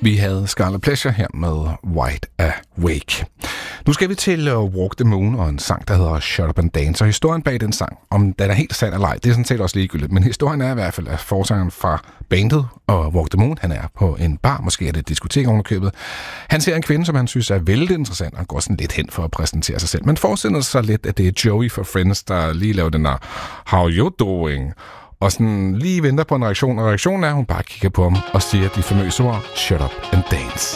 Vi havde Scarlet Pleasure her med Wide Awake. Nu skal vi til Walk the Moon og en sang, der hedder Shut Up and Dance. Og historien bag den sang, om den er helt sand eller ej, det er sådan set også ligegyldigt. Men historien er i hvert fald, at forsangeren fra bandet og Walk the Moon, han er på en bar, måske er det et diskotek ovenikøbet. Han ser en kvinde, som han synes er vældig interessant, og går sådan lidt hen for at præsentere sig selv. Men forestiller sig lidt, at det er Joey fra Friends, der lige laver den der How you doing? Og sådan lige venter på en reaktion, og reaktionen er, at hun bare kigger på ham og siger de famøse ord, Shut Up and Dance.